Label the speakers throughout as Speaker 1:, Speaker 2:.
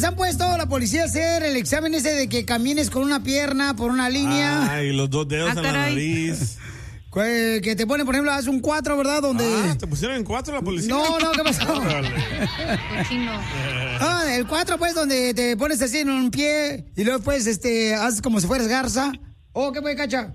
Speaker 1: les han puesto la policía a hacer el examen ese de que camines con una pierna por una línea?
Speaker 2: Ay, los 2 dedos en la nariz.
Speaker 1: Que te ponen, por ejemplo, haz un 4, ¿verdad? Donde...
Speaker 2: ¿te pusieron en 4 la policía?
Speaker 1: No, ¿qué pasó? El 4, pues, donde te pones así en un pie y luego, pues, haces como si fueras garza. ¿Qué puede, Cacha?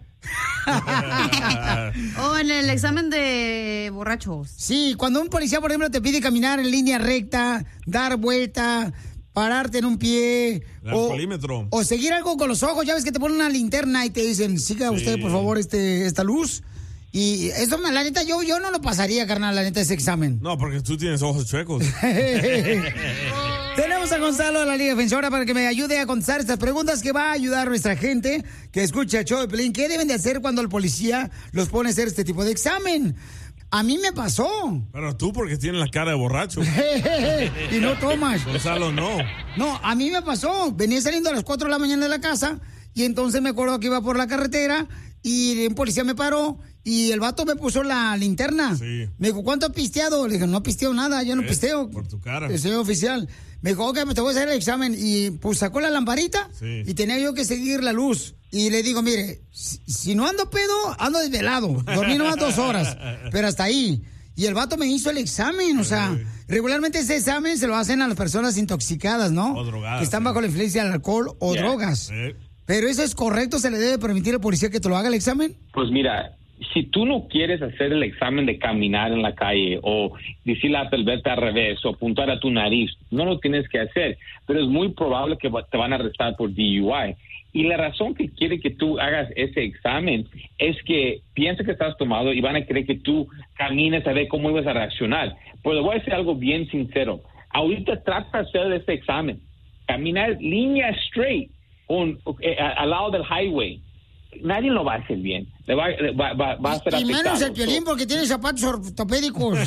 Speaker 3: En el examen de borrachos.
Speaker 1: Sí, cuando un policía, por ejemplo, te pide caminar en línea recta, dar vuelta, pararte en un pie.
Speaker 2: El alcoholímetro.
Speaker 1: O seguir algo con los ojos. Ya ves que te ponen una linterna y te dicen, siga usted, por favor, esta luz. Y eso, la neta, yo no lo pasaría, carnal, la neta, ese examen.
Speaker 2: No, porque tú tienes ojos chuecos.
Speaker 1: Tenemos a Gonzalo de la Liga Defensora para que me ayude a contestar estas preguntas que va a ayudar a nuestra gente que escucha el show de Pelín. ¿Qué deben de hacer cuando el policía los pone a hacer este tipo de examen? A mí me pasó.
Speaker 2: Pero tú porque tienes la cara de borracho.
Speaker 1: Y no tomas.
Speaker 2: Gonzalo, no.
Speaker 1: No, a mí me pasó. Venía saliendo a las 4 de la mañana de la casa y entonces me acuerdo que iba por la carretera y un policía me paró y el vato me puso la linterna.
Speaker 2: Sí.
Speaker 1: Me dijo, ¿cuánto has pisteado? Le dije, no pisteo nada, yo no pisteo.
Speaker 2: Por tu cara.
Speaker 1: Soy oficial. Me dijo, ok, te voy a hacer el examen. Y pues sacó la lamparita y tenía yo que seguir la luz. Y le digo, mire, si no ando pedo, ando desvelado. Dormí nomás 2 horas, pero hasta ahí. Y el vato me hizo el examen, o sea, regularmente ese examen se lo hacen a las personas intoxicadas, ¿no?
Speaker 2: O drogadas.
Speaker 1: Que están bajo la influencia del alcohol o drogas. Pero eso es correcto, ¿se le debe permitir al policía que te lo haga el examen?
Speaker 4: Pues mira, si tú no quieres hacer el examen de caminar en la calle o decir la verte al revés o apuntar a tu nariz, no lo tienes que hacer, pero es muy probable que te van a arrestar por DUI. Y la razón que quiere que tú hagas ese examen es que piensa que estás tomado y van a querer que tú camines a ver cómo ibas a reaccionar. Pero le voy a decir algo bien sincero. Ahorita trata de hacer ese examen. Caminar línea straight al lado del highway. Nadie lo va a hacer bien. Va a ser
Speaker 1: y menos el Piolín porque tiene zapatos ortopédicos.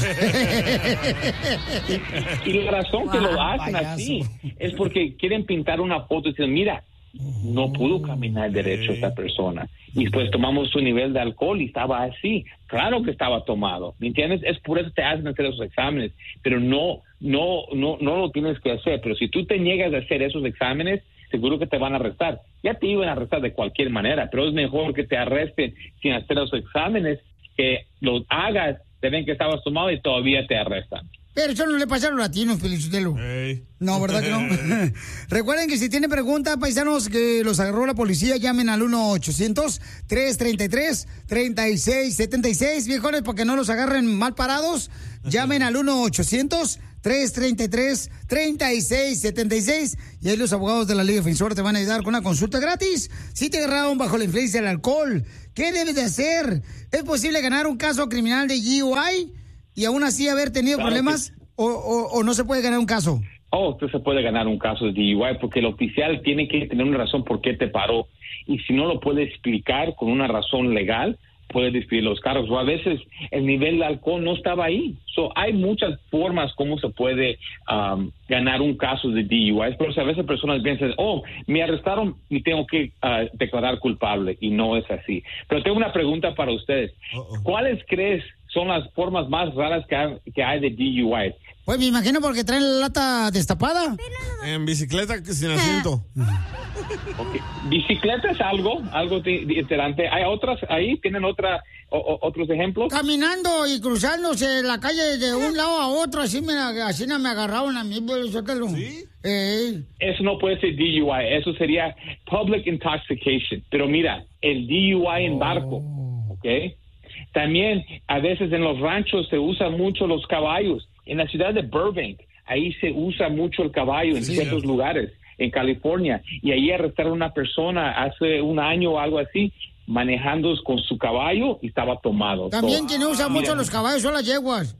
Speaker 4: y la razón que lo hacen así es porque quieren pintar una foto y dicen, mira, no pudo caminar derecho esta persona. Y después tomamos su nivel de alcohol y estaba así. Claro que estaba tomado, ¿me entiendes? Es por eso te hacen hacer esos exámenes, pero no lo tienes que hacer. Pero si tú te niegas a hacer esos exámenes, seguro que te van a arrestar. Ya te iban a arrestar de cualquier manera, pero es mejor que te arresten sin hacer esos exámenes, que los hagas, te ven que estabas tomado y todavía te arrestan.
Speaker 1: Pero eso no le pasa a los latinos, Felicitelo. No, ¿verdad que no? Recuerden que si tienen preguntas, paisanos, que los agarró la policía, llamen al 1-800-333-3676. Viejones, para que no los agarren mal parados, llamen al 1-800-333-3676. Y ahí los abogados de la Liga Defensora te van a ayudar con una consulta gratis. Si te agarraron bajo la influencia del alcohol, ¿qué debes de hacer? ¿Es posible ganar un caso criminal de DUI y aún así haber tenido problemas o no se puede ganar un caso?
Speaker 4: Usted se puede ganar un caso de DUI porque el oficial tiene que tener una razón por qué te paró. Y si no lo puede explicar con una razón legal, puede despedir los cargos. O a veces el nivel de alcohol no estaba ahí. Hay muchas formas como se puede ganar un caso de DUI. Pero a veces personas piensan, me arrestaron y tengo que declarar culpable. Y no es así. Pero tengo una pregunta para ustedes. ¿Cuáles crees son las formas más raras que hay de DUI?
Speaker 1: Pues me imagino porque traen la lata destapada.
Speaker 2: En bicicleta sin asiento.
Speaker 4: Okay. Bicicleta es algo diferente. ¿Hay otras ahí? ¿Tienen otros ejemplos?
Speaker 1: Caminando y cruzándose la calle de un lado a otro, así me agarraron a mí.
Speaker 2: ¿Sí?
Speaker 4: Eso no puede ser DUI, eso sería public intoxication. Pero mira, el DUI en barco, ¿ok? También a veces en los ranchos se usan mucho los caballos. En la ciudad de Burbank, ahí se usa mucho el caballo en ciertos lugares, en California. Y ahí arrestaron a una persona hace un año o algo así, manejando con su caballo y estaba tomado.
Speaker 1: También quien usa mucho los caballos son las yeguas.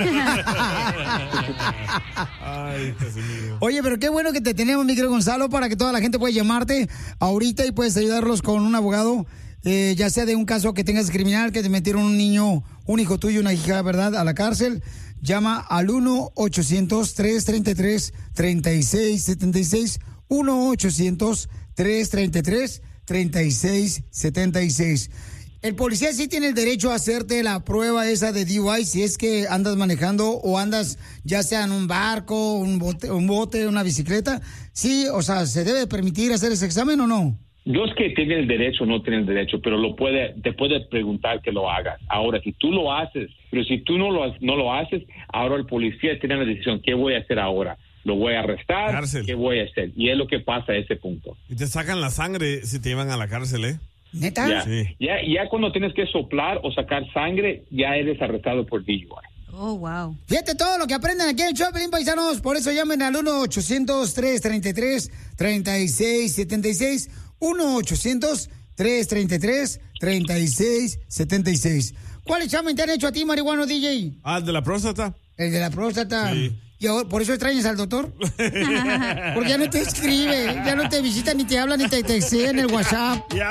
Speaker 1: Oye, pero qué bueno que te tenemos, mi querido Gonzalo, para que toda la gente pueda llamarte ahorita y puedes ayudarlos con un abogado. Ya sea de un caso que tengas criminal, que te metieron un niño, un hijo tuyo, una hija, ¿verdad?, a la cárcel. Llama al 1-800-333-3676. 1-800-333-3676. El policía sí tiene el derecho a hacerte la prueba esa de DUI si es que andas manejando o andas ya sea en un barco, un bote, una bicicleta. Sí, o sea, ¿se debe permitir hacer ese examen o no?
Speaker 4: No es que tiene el derecho o no tiene el derecho, pero te puede preguntar que lo hagas. Ahora, si tú lo haces, pero si tú no lo haces, ahora el policía tiene la decisión, ¿qué voy a hacer ahora? ¿Lo voy a arrestar?
Speaker 2: Cárcel.
Speaker 4: ¿Qué voy a hacer? Y es lo que pasa a ese punto.
Speaker 2: Y te sacan la sangre si te llevan a la cárcel, ¿eh?
Speaker 1: ¿Neta?
Speaker 4: Ya,
Speaker 2: Sí.
Speaker 4: ya cuando tienes que soplar o sacar sangre, ya eres arrestado por DUI.
Speaker 3: Oh, wow.
Speaker 1: Fíjate todo lo que aprenden aquí en el show, Pelín, paisanos. Por eso llamen al 1-800-333-3676. 1-800-333-3676. ¿Cuál examen te han hecho a ti, marihuano DJ?
Speaker 2: Ah, ¿el de la próstata?
Speaker 1: El de la próstata.
Speaker 2: Sí.
Speaker 1: ¿Y ahora, por eso extrañas al doctor? Porque ya no te escribe, ya no te visita, ni te habla, ni te textea en el WhatsApp.
Speaker 2: Ya